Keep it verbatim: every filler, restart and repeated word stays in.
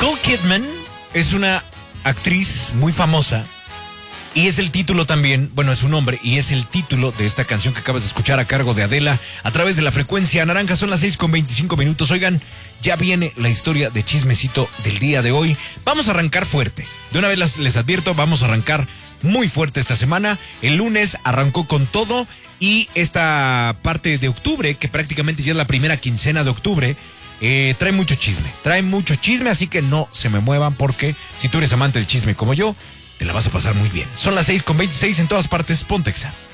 Nicole Kidman es una actriz muy famosa y es el título también, bueno, es su nombre y es el título de esta canción que acabas de escuchar a cargo de Adela a través de la frecuencia naranja. Son las seis con veinticinco minutos. Oigan, ya viene la historia de chismecito del día de hoy. Vamos a arrancar fuerte. De una vez les, les advierto, vamos a arrancar muy fuerte esta semana. El lunes arrancó con todo y esta parte de octubre, que prácticamente ya es la primera quincena de octubre, eh, trae mucho chisme. Trae mucho chisme, así que no se me muevan porque si tú eres amante del chisme como yo, te la vas a pasar muy bien. Son las seis con veintiséis en todas partes. Ponte Exa.